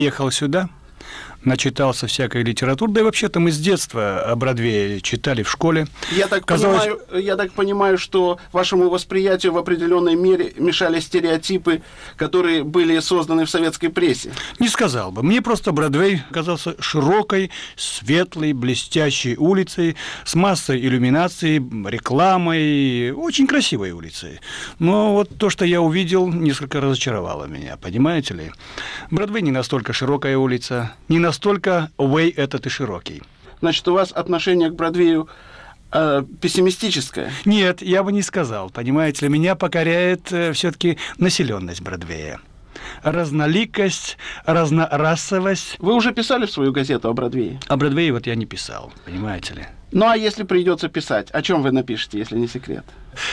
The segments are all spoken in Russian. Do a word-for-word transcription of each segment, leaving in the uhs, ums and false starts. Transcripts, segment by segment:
Ехал сюда, начитался всякой литературы, да и вообще-то мы с детства о Бродвее читали в школе. Я так, Казалось... понимаю, я так понимаю, что вашему восприятию в определенной мере мешали стереотипы, которые были созданы в советской прессе. Не сказал бы. Мне просто Бродвей казался широкой, светлой, блестящей улицей, с массой иллюминаций, рекламой, очень красивой улицей. Но вот то, что я увидел, несколько разочаровало меня, понимаете ли? Бродвей не настолько широкая улица, не настолько Уэй этот и широкий. Значит, у вас отношение к Бродвею э, пессимистическое? Нет, я бы не сказал. Понимаете ли, меня покоряет э, все-таки населенность Бродвея. Разноликость, разнорасовость. Вы уже писали в свою газету о Бродвее? О Бродвее вот я не писал, понимаете ли. Ну, а если придется писать, о чем вы напишете, если не секрет?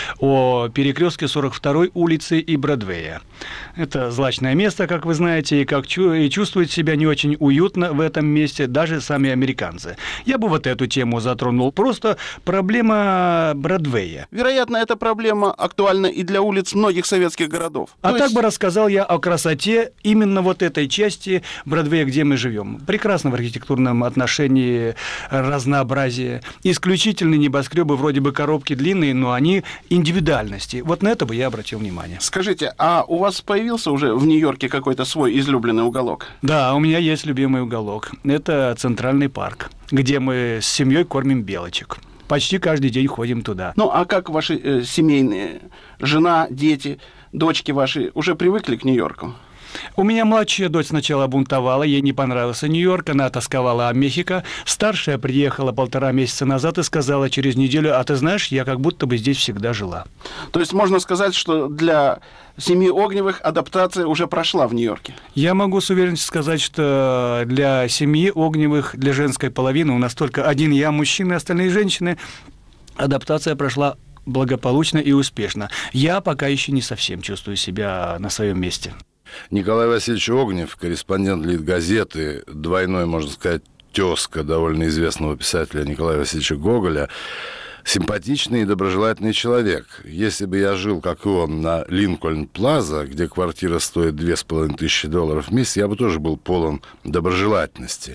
О перекрестке сорок второй улицы и Бродвея. Это злачное место, как вы знаете, и, как чу- и чувствуют себя не очень уютно в этом месте даже сами американцы. Я бы вот эту тему затронул. Просто проблема Бродвея. Вероятно, эта проблема актуальна и для улиц многих советских городов. А То так есть... бы рассказал я о красоте именно вот этой части Бродвея, где мы живем. Прекрасно в архитектурном отношении разнообразие. Исключительные небоскребы, вроде бы коробки длинные, но они индивидуальности. Вот на это бы я обратил внимание. Скажите, а у вас появился уже в Нью-Йорке какой-то свой излюбленный уголок? Да, у меня есть любимый уголок. Это Центральный парк, где мы с семьей кормим белочек. Почти каждый день ходим туда. Ну, а как ваши э, семейные, жена, дети, дочки ваши уже привыкли к Нью-Йорку? У меня младшая дочь сначала бунтовала, ей не понравился Нью-Йорк, она тосковала о Мехико. Старшая приехала полтора месяца назад и сказала через неделю: а ты знаешь, я как будто бы здесь всегда жила. То есть можно сказать, что для семьи Огневых адаптация уже прошла в Нью-Йорке? Я могу с уверенностью сказать, что для семьи Огневых, для женской половины, у нас только один я, мужчина, остальные женщины, адаптация прошла благополучно и успешно. Я пока еще не совсем чувствую себя на своем месте. Николай Васильевич Огнев, корреспондент Литгазеты, двойной, можно сказать, тезка довольно известного писателя Николая Васильевича Гоголя, симпатичный и доброжелательный человек. Если бы я жил, как и он, на Линкольн-Плаза, где квартира стоит две с половиной тысячи долларов в месяц, я бы тоже был полон доброжелательности.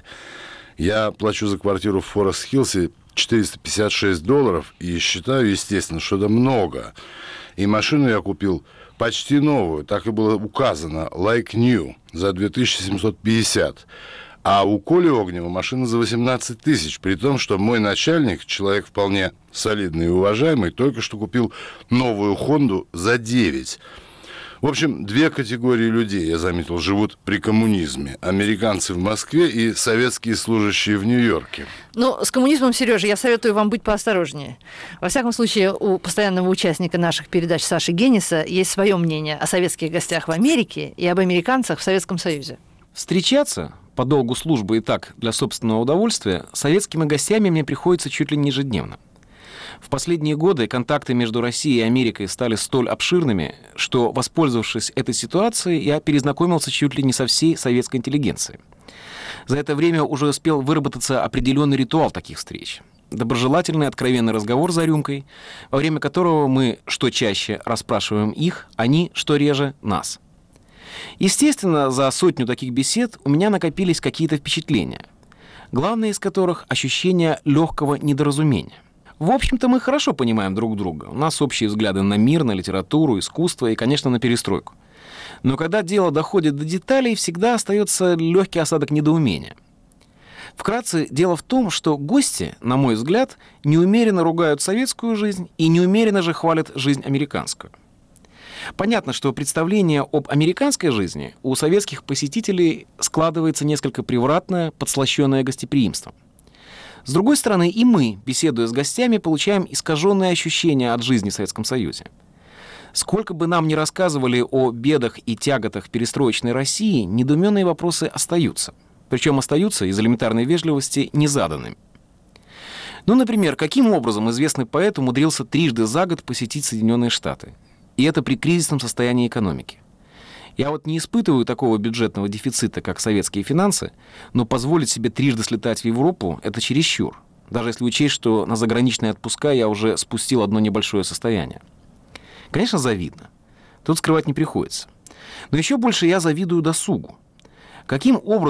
Я плачу за квартиру в Форест-Хиллсе четыреста пятьдесят шесть долларов и считаю, естественно, что это много. И машину я купил почти новую, так и было указано, like new, за две тысячи семьсот пятьдесят. А у Коли Огнева машина за восемнадцать тысяч, при том, что мой начальник, человек вполне солидный и уважаемый, только что купил новую Хонду за девять. В общем, две категории людей, я заметил, живут при коммунизме. Американцы в Москве и советские служащие в Нью-Йорке. Ну, с коммунизмом, Сережа, я советую вам быть поосторожнее. Во всяком случае, у постоянного участника наших передач Саши Генниса есть свое мнение о советских гостях в Америке и об американцах в Советском Союзе. Встречаться по долгу службы и так для собственного удовольствия с советскими гостями мне приходится чуть ли не ежедневно. В последние годы контакты между Россией и Америкой стали столь обширными, что, воспользовавшись этой ситуацией, я перезнакомился чуть ли не со всей советской интеллигенцией. За это время уже успел выработаться определенный ритуал таких встреч. Доброжелательный, откровенный разговор за рюмкой, во время которого мы что чаще расспрашиваем их, они что реже нас. Естественно, за сотню таких бесед у меня накопились какие-то впечатления, главное из которых — ощущение легкого недоразумения. В общем-то, мы хорошо понимаем друг друга. У нас общие взгляды на мир, на литературу, искусство и, конечно, на перестройку. Но когда дело доходит до деталей, всегда остается легкий осадок недоумения. Вкратце, дело в том, что гости, на мой взгляд, неумеренно ругают советскую жизнь и неумеренно же хвалят жизнь американскую. Понятно, что представление об американской жизни у советских посетителей складывается несколько превратное, подслащенное гостеприимством. С другой стороны, и мы, беседуя с гостями, получаем искаженные ощущения от жизни в Советском Союзе. Сколько бы нам ни рассказывали о бедах и тяготах перестроечной России, недоуменные вопросы остаются. Причем остаются из элементарной вежливости незаданными. Ну, например, каким образом известный поэт умудрился трижды за год посетить Соединенные Штаты? И это при кризисном состоянии экономики. Я вот не испытываю такого бюджетного дефицита, как советские финансы, но позволить себе трижды слетать в Европу — это чересчур, даже если учесть, что на заграничные отпуска я уже спустил одно небольшое состояние. Конечно, завидно. Тут скрывать не приходится. Но еще больше я завидую досугу. Каким образом